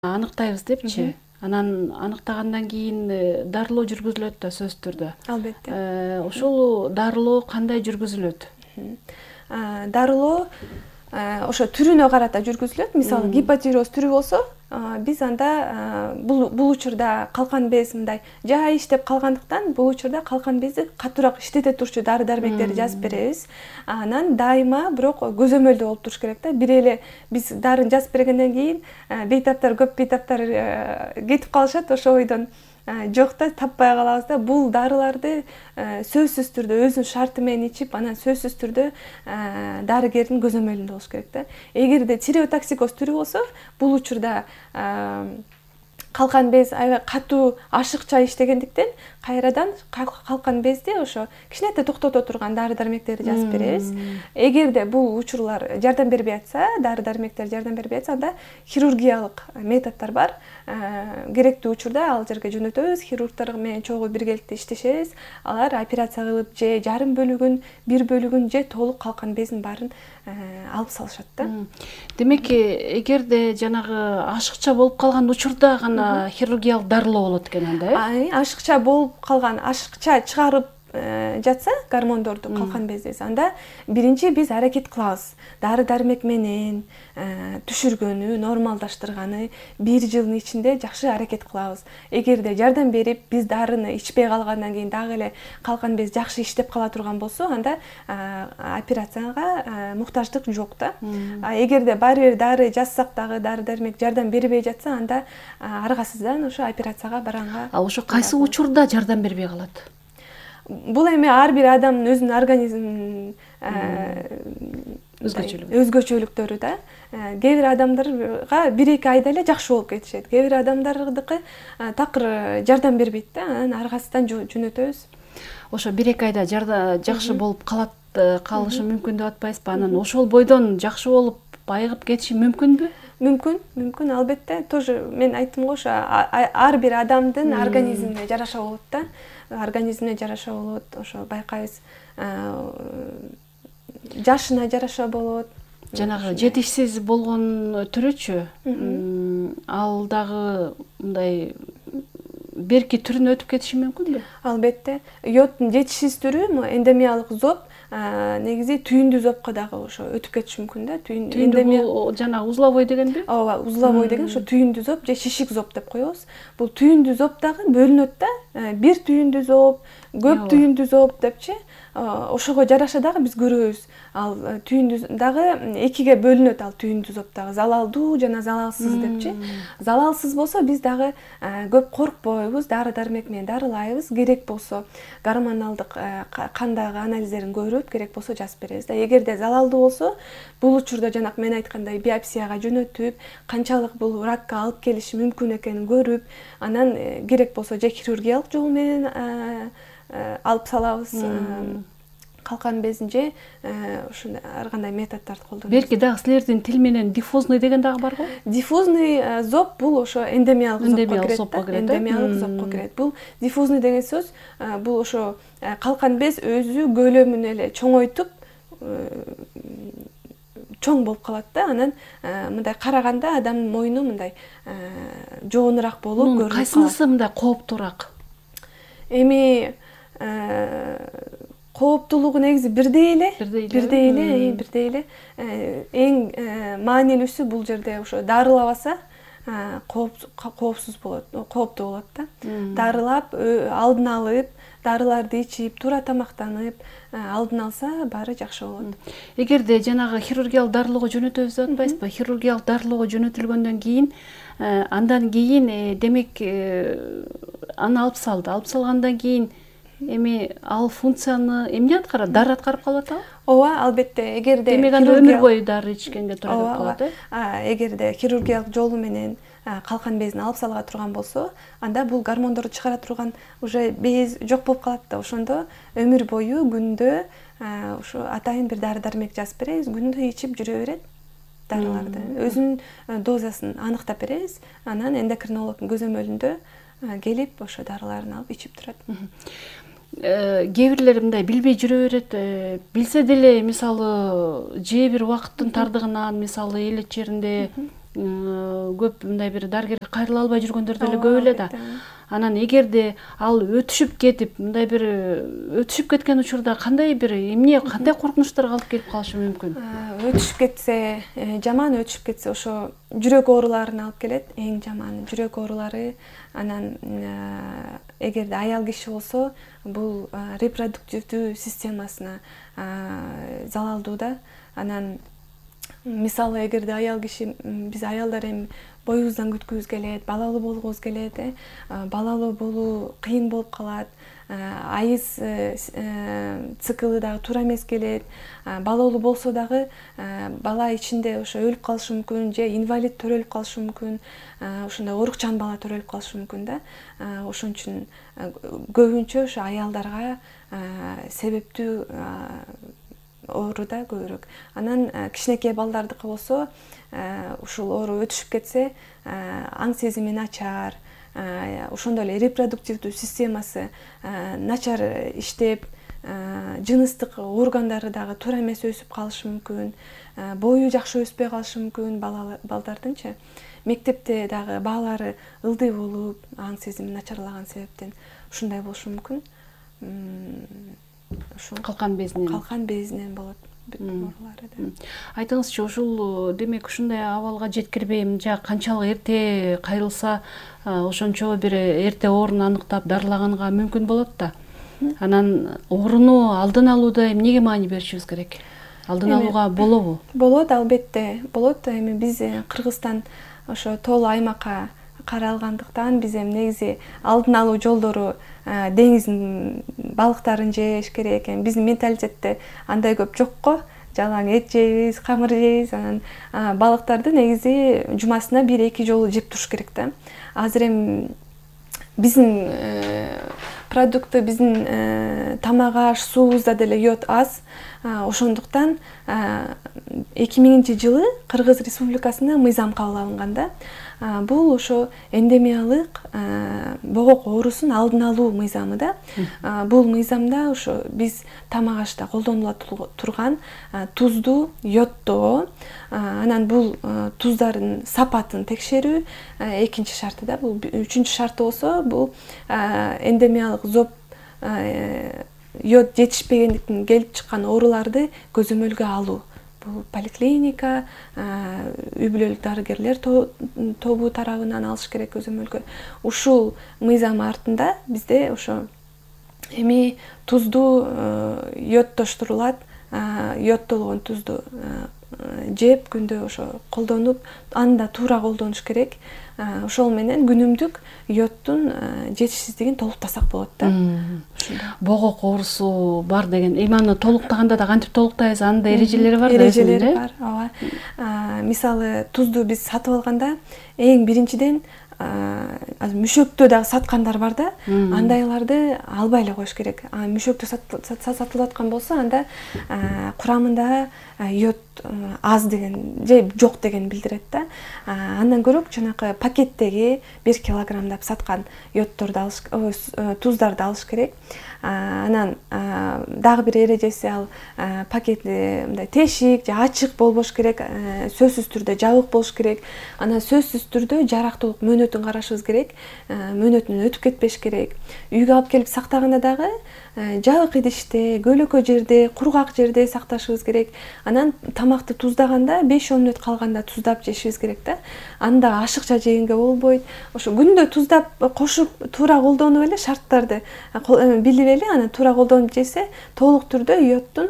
аныктайбыз депчи. Анан аныктагандан кийин дарылоо жүргүзүлөт да сөзсүз түрдө. Албетте. Ошол дарылоо кандай жүргүзүлөт? Дарылоо ошо түрүнө карата жүргүзүлөт. Мисалы гипотиреоз түрү болсо, биз анда бул учурда калкан без мындай жай иштеп калгандыктан бул учурда калкан безди катуураак иштете турчу дары дармектерди жазып беребиз. Анан дайыма бирок көзөмөлдө болуп туруш керек да. Бир эле биз дарын жазып бергенден кийин бейтаптар, көп бейтаптар кетип калышат ошо ойдон. Жок да, таппай калабыз да. Бул дарыларды сөзсүз түрдө өзүнүн шарты менен ичип, анан сөзсүз түрдө дарыгердин көзөмөлүндө болуш керек да. Эгерде тиреотоксикоз түрү болсо, бул учурда калкан без аябай катуу ашыкча иштегендиктен кайрадан калкан безди ошо кичинекей токтото турган дары дармектерди жазып беребиз. Эгерде бул учурлар жардам бербей атса, дары дармектер жардам бербей атса, анда хирургиялык методдор бар. Керектүү учурда ал жерге жөнөтөбүз, хирургтар менен чогуу биргеликте иштешебиз. Алар операция кылып же жарым бөлүгүн, бир бөлүгүн же толук калкан бездин баарын алып салышат да. Демек, эгерде жанагы ашыкча болуп калган учурда гана хирургиялык дарылоо болот экен анда, ашыкча болуп калган, ашыкча чыгарып жатса гормондорду калкан безден, анда биринчи биз аракет кылабыз. Дары дармек менен түшүргөнү, нормалдаштырганы 1 жылдын ичинде жакшы аракет кылабыз. Эгерде жардам берип, биз дарыны ичпей калгандан кийин дагы эле калкан без жакшы иштеп кала турган болсо, анда операцияга муктаждык жок да. Эгерде баары бир дары жазсак дагы дары дармек жардам бербей жатса, анда аргасыздан ошо операцияга барганга. Ошо кайсы учурда жардам бербей калат? Бул эми ар бир адамдын өзүнүн организминин өзгөчөлүктөрү да. Кээ бир адамдарга 1-2 айда эле жакшы болуп кетишет. Кээ бир адамдардыкы такыр жардам бербейт да, анан аргасыздан жөнөтөбүз. Ошо 1-2 айда жакшы болуп калышы мүмкүн деп атпайсызбы? Анан ошол бойдон жакшы болуп айыгып кетиши мүмкүнбү? Мүмкүн, албетте. Тоже мен айттым го, ошо ар бир адамдын организмине жараша болот да. Организмине жараша болот, ошо байкайбыз. Жашына жараша болот. Жанагы жетишсиз болгон түрүчү, ал дагы мындай берки түрүнө өтүп кетиши мүмкүнбү? Албетте. Йодтун жетишсиз түрү эндемиялык зоб, негизи түйүндүү зобко дагы ошо өтүп кетиши мүмкүн да. Түйүндүү бул жанагы узловой дегенби? Ооба, узловой деген ошо түйүндүү зоб же шишик зоб деп коебуз. Бул түйүндүү зоб дагы бөлүнөт да. Бир түйүндүү зоб, көп түйүндүү зоб депчи. Ошого жараша дагы биз көрөбүз. Ал түйүндүү дагы 2ге бөлүнөт, ал түйүндүү зоб дагы залалдуу жана залалсыз депчи. Залалсыз болсо биз дагы көп коркпойбуз, дары дармек менен дарылайбыз. Керек болсо гормоналдык кандагы анализдерин көрүп, керек болсо жазып беребиз да. Эгерде залалдуу болсо, бул учурда жанак мен айткандай биопсияга жөнөтүп, канчалык бул ракка алып келиши мүмкүн экенин көрүп, анан керек болсо же хирургиялык жол менен алып салабыз. Калкан безин же ушундай ар кандай методдорду колдонобуз. Белки дагы силердин тил менен диффузный деген дагы бар го? Диффузный зоб бул ошо эндемиялык зобко кирет. Эндемиялык зобко кирет. Бул диффузный деген сөз, бул ошо калкан без өзү көлөмүн эле чоңойтуп чоң болуп калат да. Анан мындай караганда адамдын мойну мындай жоонураак болуп көрүнүп калат. Кайсынысы мындай кооптуураак? Эми кооптуулугу негизи бирдей эле. Эң маанилүүсү бул жерде ошо дарылабаса коопсуз болот, кооптуу болот да. Дарылап, алдын алып, дарыларды ичип, туура тамактанып, алдын алса баары жакшы болот. Эгерде жанагы хирургиялык дарылоого жөнөтөбүз деп атпайсызбы? Хирургиялык дарылоого жөнөтүлгөндөн кийин, андан кийин демек аны алып салды. Алып салгандан кийин эми ал функцияны эмне аткарат? Дары аткарып калып атабы? Ооба, албетте. Эгерде демек анда өмүр бою дары ичкенге туура келип калат, Эгерде хирургиялык жолу менен калкан безин алып салга турган болсо, анда бул гормондорду чыгара турган уже без жок болуп калат да. Ошондо өмүр бою күндө ошо атайын бир дары дармек жазып беребиз, күндө ичип жүрө берет дарыларды. Өзүнүн дозасын аныктап беребиз. Анан эндокринологдун көзөмөлүндө келип ошо дарыларын алып ичип турат. Кээ бирлери мындай билбей жүрө берет, билсе деле мисалы же бир убакыттын тардыгынан, мисалы эл ичеринде көп мындай бир дарыгерге кайрыла албай жүргөндөр деле көп эле да. Анан эгерде ал өтүшүп кетип, мындай бир өтүшүп кеткен учурда кандай коркунучтарга алып келип калышы мүмкүн? Өтүшүп кетсе, жаман өтүшүп кетсе, ошо жүрөк ооруларына алып келет. Эң жаманы жүрөк оорулары. Анан эгерде аял киши болсо, бул репродуктивдүү системасына залалдуу да. Анан мисалы эгерде аял киши, биз аялдар эми боюбуздан күткүбүз келет, балалуу болгубуз келет, балалуу болуу кыйын болуп калат, айыз циклы дагы туура эмес келет, балалуу болсо дагы бала ичинде ошо өлүп калышы мүмкүн, же инвалид төрөлүп калышы мүмкүн, ошондой оорукчан бала төрөлүп калышы мүмкүн да. Ошон үчүн көбүнчө ошо аялдарга себептүү оору да көбүрөөк. Анан кичинекей балдардыкы болсо, ушул оору өтүшүп кетсе, аң сезими начар, ошондой эле репродуктивдүү системасы начар иштеп, жыныстык органдары дагы туура эмес өсүп калышы мүмкүн, бою жакшы өспөй калышы мүмкүн балдардынчы. Мектепте дагы баалары ылдый болуп, аң сезими начарлаган себептен ушундай болушу мүмкүн. Калкан безинен болот. Айтыңызчы, ушул демек ушундай абалга жеткирбей, канчалык эрте кайрылса, ошончо бир эрте ооруну аныктап дарылаганга мүмкүн болот да. Анан ооруну алдын алууда эмнеге маани беришибиз керек? Алдын алууга болобу? Болот, албетте болот. Эми биз Кыргызстан ошо тоолуу аймакка каралгандыктан биз эми негизи алдын алуу жолдору деңиздин балыктарын жеш керек. Биздин менталитетте андай көп жок го. Жалаң эт жейбиз, камыр жейбиз. Анан балыктарды негизи жумасына 1-2 жолу жеп туруш керек да. Азыр эми биздин продукты, биздин тамак аш, суубузда деле йод аз. Ошондуктан 2000-жылы Кыргыз Республикасында мыйзам кабыл алынган да. Бул ошо эндемиялык богок оорусун алдын алуу мыйзамы да. Бул мыйзамда ошо биз тамак ашта колдонула турган тузду йоддоо, анан бул туздардын сапатын текшерүү экинчи шарты да. Бул үчүнчү шарты болсо, бул эндемиялык зоб йод жетишпегендиктен келип чыккан ооруларды көзөмөлгө алуу. Бул поликлиника, үй бүлөлүк дарыгерлер тобу тарабынан алыш керек көзөмөлгө. Ушул мыйзам артында бизде ошо эми тузду йоддоштурулат, йоддолгон тузду жеп күндө ошо колдонуп, аны да туура колдонуш керек. Ошол менен күнүмдүк йоддун жетишсиздигин толуктасак болот да. Богок оорусу бар деген. Эми аны толуктаганда да кантип толуктайбыз? Анын да эрежелери бар да. Эрежелери бар, ооба. Мисалы тузду биз сатып алганда эң биринчиден мүшөктө дагы саткандар бар да. Андайларды албай эле коюш керек. Мүшөктө сатылып аткан болсо, анда курамында йод аз деген же жок деген билдирет да. Андан көрөк жанакы пакеттеги 1 килограммдап саткан йоддорду туздарды алыш керек. Анан дагы бир эрежеси, ал пакети мындай тешик же ачык болбош керек, сөзсүз түрдө жабык болуш керек. Анан сөзсүз түрдө жарактуулук мөөнөтүн карашыбыз керек. Мөөнөтүнөн өтүп кетпеш керек. Үйгө алып келип сактаганда дагы жабык идиште, көлөкө жерде, кургак жерде сакташыбыз керек. Анан тамакты туздаганда 5-10 мүнөт калганда туздап жешибиз керек да. Анда ашыкча жегенге болбойт. Ошо күндө туздап кошуп, туура колдонуп эле шарттарды билип эле, анан туура колдонуп жесе, толук түрдө йоддун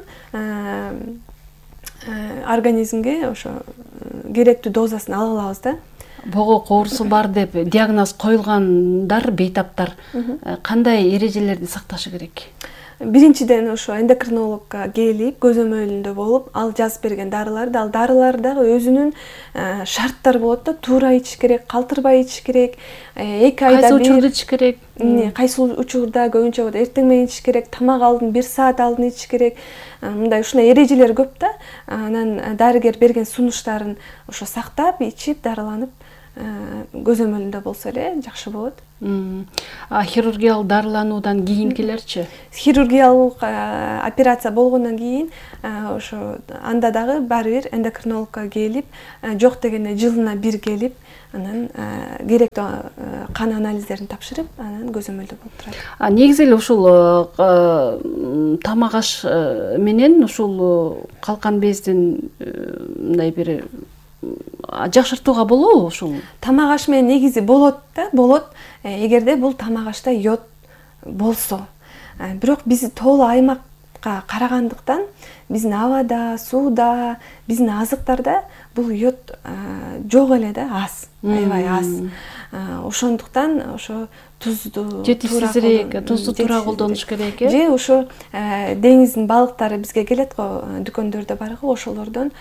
организмге ошо керектүү дозасын ала алабыз да. Богок оорусу бар деп диагноз коюлгандар, бейтаптар кандай эрежелерди сакташы керек? Биринчиден ошо эндокринологко келип, көзөмөлүндө болуп, ал жазып берген дарыларды, ал дарылар дагы өзүнүн шарттары болот да. Туура ичиш керек, калтырбай ичиш керек, 2 айда кайсы учурда ичиш керек? Кайсы учурда, көбүнчө эртең менен ичиш керек, тамак алдын 1 саат алдын ичиш керек. Мындай ушундай эрежелер көп да. Анан дарыгер берген сунуштарын ошо сактап, ичип, дарыланып көзөмөлүндө болсо эле жакшы болот. Хирургиялык дарылануудан кийинкилерчи? Хирургиялык операция болгондон кийин ошо анда дагы баары бир эндокринологко келип, жок дегенде жылына бир келип, анан керектүү кан анализдерин тапшырып, анан көзөмөлдө болуп турат. Негизи эле ушул тамак аш менен ушул калкан бездин мындай бир жакшыртууга болобу ушул? Тамак аш менен негизи болот. Эгерде бул тамак ашта йод болсо. Бирок биз тоолуу аймакка карагандыктан биздин абада, сууда, биздин азыктарда бул йод жок эле да, аз, аябай аз. Ошондуктан ошо тузду жетишсизирээк, тузду туура колдонуш керек э? Же ошо деңиздин балыктары бизге келет го, дүкөндөрдө бар го, ошолордон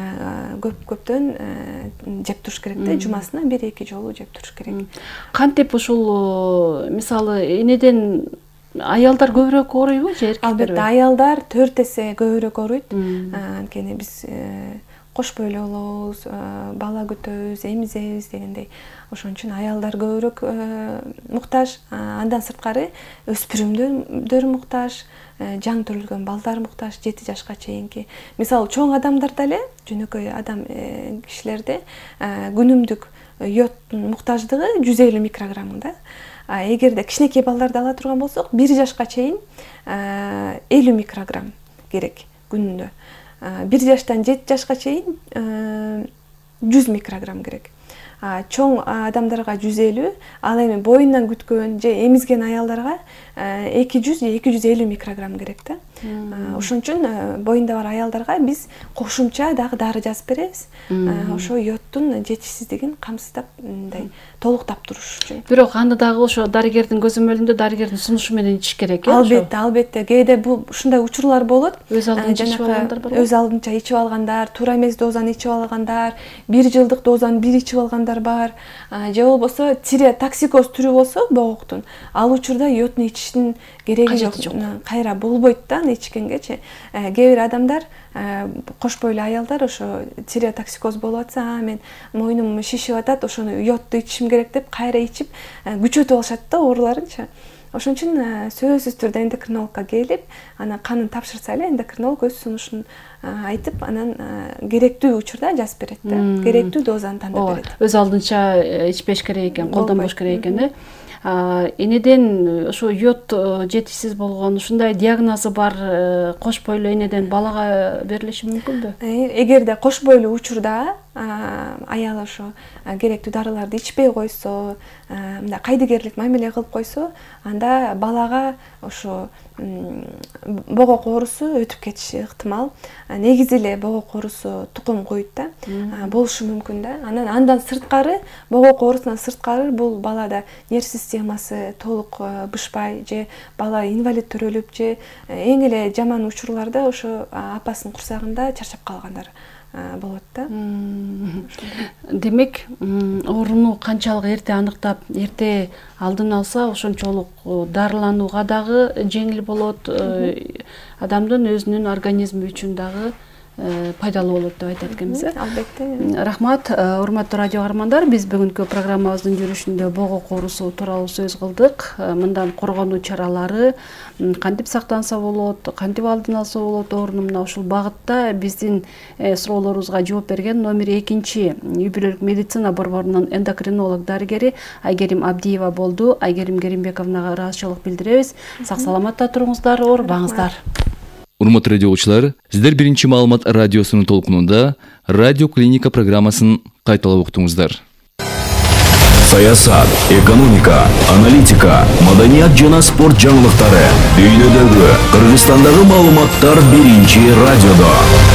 көптөн жеп туруш керек да, жумасына 1-2 жолу жеп туруш керек. Кантип ушул мисалы энеден аялдар көбүрөөк ооруйбу же эркектер? Албетте, аялдар 4 эсе көбүрөөк ооруйт. Анткени биз кош бойлуу болобуз, бала күтөбүз, эмизебиз дегендей. Ошон үчүн аялдар көбүрөөк муктаж, андан сырткары өспүрүмдөр муктаж, жаңы төрөлгөн балдар муктаж, 7 жашка чейинки. Мисалы чоң адамдарда эле, жөнөкөй адам кишилерде күнүмдүк йоддун муктаждыгы 150 микрограмм да. Эгерде кичинекей балдарды ала турган болсок, 1 жашка чейин 50 микрограмм керек күнүндө. 1 жаштан 7 жашка чейин 100 микрограмм керек. Чоң адамдарга 150, ал эми боюнан күткөн же эмизген аялдарга 200 же 250 микрограмм керек да. Ошон үчүн боюнда бар аялдарга биз кошумча дагы дары жазып беребиз. Ошо йоддун жетишсиздигин камсыздап, мындай толуктап туруш үчүн. Бирок аны дагы ошо дарыгердин көзөмөлүндө, дарыгердин сунушу менен ичиш керек э? Албетте. Кээде бул ушундай учурлар болот. Өз алдынча ичип алгандар бар. Өз алдынча ичип алгандар, туура эмес дозаны ичип алгандар, 1 жылдык дозаны 1 ичип алгандар бар. Же болбосо тиреотоксикоз түрү болсо богоктун, ал учурда йодну ичиштин кереги жок. Кайра болбойт да аны ичкенгечи. Кээ бир адамдар, кош бойлуу аялдар ошо тиреотоксикоз болуп атса, мен мойнум шишип атат, ошону йодду ичишим керек деп кайра ичип күчөтүп алышат да ооруларынчы. Ошон үчүн сөзсүз түрдө эндокринологко келип, анан канын тапшырса эле эндокринолог өз сунушун айтып, анан керектүү учурда жазып берет да. Керектүү дозаны тандап берет. Өз алдынча ичпеш керек экен, колдонбош керек экен э? Энеден ошо йод жетишсиз болгон ушундай диагнозу бар кош бойлуу энеден балага берилиши мүмкүнбү? Эгерде кош бойлуу учурда аял ошо керектүү дарыларды ичпей койсо, мындай кайдыгерлик мамиле кылып койсо, анда балага ошо богок оорусу өтүп кетиши ыктымал. Негизи эле богок оорусу тукум куйт да, болушу мүмкүн да. Андан сырткары, богок оорусунан сырткары бул балада нерв системасы толук бышпай, же бала инвалид төрөлүп, же эң эле жаман учурларда ошо апасынын курсагында чарчап калгандар болот да. Демек, ооруну канчалык эрте аныктап, эрте алдын алса, ошончолук дарыланууга дагы жеңил болот, адамдын өзүнүн организми үчүн дагы пайдалуу болот деп айтат экенбиз. Албетте. Рахмат, урматтуу радио каармандар, биз бүгүнкү программабыздын жүрүшүндө богок оорусу тууралуу сөз кылдык. Мындан коргонуу чаралары кантип сактанса болот, кантип алдын алса болот ооруну, мына ушул багытта биздин суроолорубузга жооп берген номер 2 үй бүлөлүк медицина борборунун эндокринолог дарыгери Айгерим Абдиева болду. Айгерим Керимбековнага ыраазычылык билдиребиз. Сак саламатта туруңуздар, оорубаңыздар. Урматтуу радиочулар, сиздер биринчи маалымат радиосунун толкунунда радио клиника программасын кайталап уктуңуздар. Саясат, экономика, аналитика, маданият жана спорт жаңылыктары дүйнөдөгү, Кыргызстандагы маалыматтар биринчи радиодо.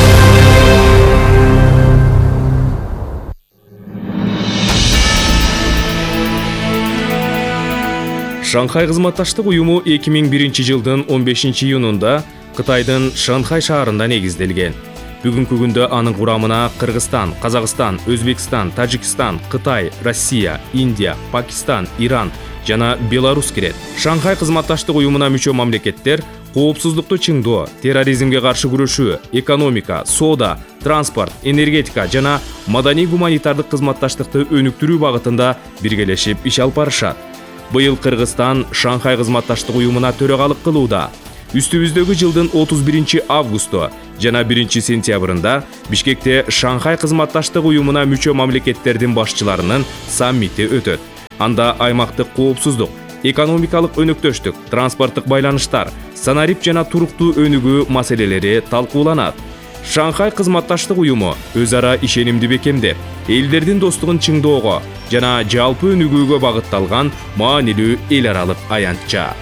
Шанхай кызматташтык уюму 2001 жылдын 15 июнунда Кытайдын Шанхай шаарында негизделген. Бүгүнкү күндө анын курамына Кыргызстан, Казакстан, Өзбекстан, Тажикстан, Кытай, Россия, Индия, Пакистан, Иран жана Беларусь кирет. Шанхай кызматташтык уюмуна мүчө мамлекеттер коопсуздукту чыңдоо, терроризмге каршы күрөшүү, экономика, соода, транспорт, энергетика жана маданий-гуманитардык кызматташтыкты өнүктүрүү багытында биргелешип иш алып барышат. Быйыл Кыргызстан Шанхай кызматташтык уюмуна төрагалык кылууда. Үстүбүздөгү жылдын 31 августу жана 1 сентябрында Бишкекте Шанхай кызматташтык уюмуна мүчө мамлекеттердин башчыларынын саммити өтөт. Анда аймактык коопсуздук, экономикалык өнөктөштүк, транспорттук байланыштар, санарип жана туруктуу өнүгүү маселелери талкууланат. Шанхай кызматташтык уюму өз ара ишенимди бекемдеп, элдердин достугун чыңдоого жана жалпы өнүгүүгө багытталган маанилүү эл аралык аянтча.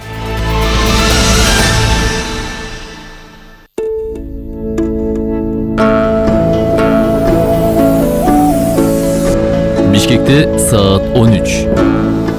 Бишкекте саат 13.